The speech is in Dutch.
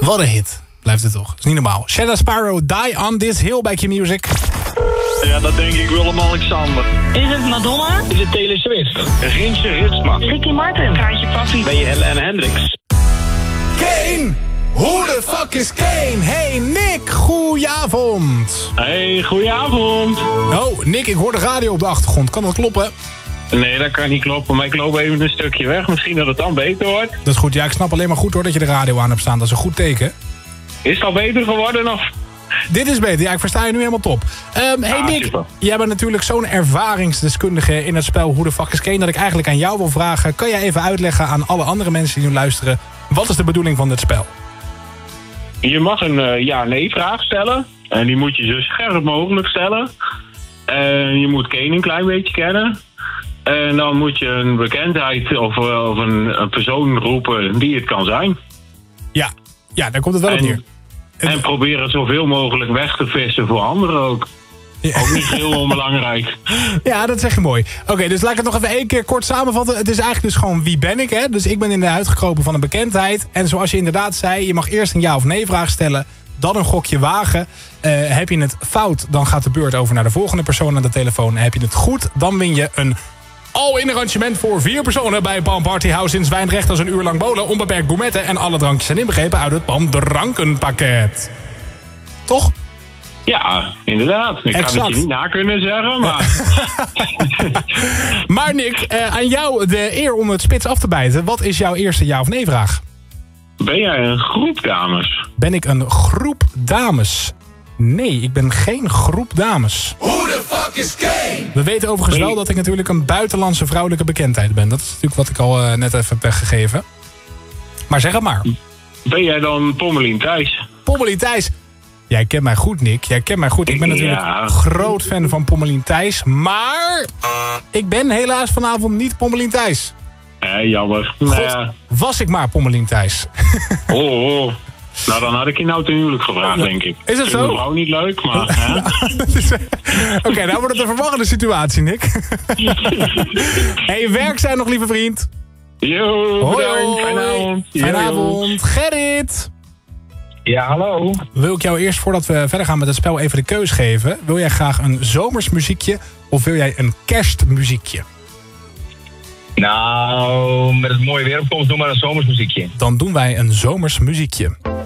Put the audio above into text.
Wat een hit. Blijft het toch. Dat is niet normaal. Shadow Sparrow, Die on This Hill bij Q-Music. Ja, dat denk ik Willem-Alexander. Is het Madonna? Is het Taylor Swift? Rintje Ritsma. Ricky Martin? Kraantje Papi? Ben je Helen Hendricks? Kane! Who the fuck is Kane? Hey Nick, goeie-avond. Hey, goedenavond. Oh, Nick, ik hoor de radio op de achtergrond. Kan dat kloppen? Nee, dat kan niet kloppen, maar ik loop even een stukje weg. Misschien dat het dan beter wordt. Dat is goed. Ja, ik snap alleen maar goed hoor dat je de radio aan hebt staan. Dat is een goed teken. Is het al beter geworden of? Dit is beter. Ja, ik versta je nu helemaal top. Hey Nick, super. jij bent natuurlijk zo'n ervaringsdeskundige in het spel Who the fuck is Kane, dat ik eigenlijk aan jou wil vragen. Kan jij even uitleggen aan alle andere mensen die nu luisteren, wat is de bedoeling van dit spel? Je mag een ja-nee-vraag stellen. En die moet je zo scherp mogelijk stellen. En je moet Kane een klein beetje kennen. En dan moet je een bekendheid of een persoon roepen die het kan zijn. Ja, daar komt het wel op neer. En proberen zoveel mogelijk weg te vissen voor anderen ook. Ja. Ook niet heel onbelangrijk. Ja, dat zeg je mooi. Oké, dus laat ik het nog even één keer kort samenvatten. Het is eigenlijk dus gewoon wie ben ik, hè? Dus ik ben in de huid gekropen van een bekendheid. En zoals je inderdaad zei, je mag eerst een ja of nee vraag stellen. Dan een gokje wagen. Heb je het fout, dan gaat de beurt over naar de volgende persoon aan de telefoon. Heb je het goed, dan win je een all-in arrangement voor 4 personen bij Palm Party House in Zwijndrecht. Als een uur lang bolen, onbeperkt gourmetten en alle drankjes zijn inbegrepen uit het Palm Drankenpakket. Toch? Ja, inderdaad. Ik Exact. ga het je niet na kunnen zeggen, maar... Maar Nick, aan jou de eer om het spits af te bijten. Wat is jouw eerste ja of nee vraag? Ben jij een groep dames? Ben ik een groep dames? Nee, ik ben geen groep dames. Who the fuck is Kane? We weten overigens wel dat ik natuurlijk een buitenlandse vrouwelijke bekendheid ben. Dat is natuurlijk wat ik al net even heb weggegeven. Maar zeg het maar. Ben jij dan Pommelien Thijs? Pommelien Thijs. Jij kent mij goed, Nick. Jij kent mij goed. Ik ben natuurlijk groot fan van Pommelien Thijs. Maar ik ben helaas vanavond niet Pommelien Thijs. Jammer. God, was ik maar Pommelien Thijs. Oh. Nou, dan had ik je nou ten huwelijk gevraagd, denk ik. Is het zo? Ik vind mevrouw niet leuk, maar... hè? Oké, nou wordt het een verwarrende situatie, Nick. Hey, werk zijn nog, lieve vriend. Yo, Hoi, bedankt. Fijne avond. Fijne Yo. avond. Gerrit. Ja, hallo. Wil ik jou eerst, voordat we verder gaan met het spel, even de keus geven. Wil jij graag een zomersmuziekje of wil jij een kerstmuziekje? Nou, met het mooie weer op komst, doe maar een zomersmuziekje. Dan doen wij een zomersmuziekje.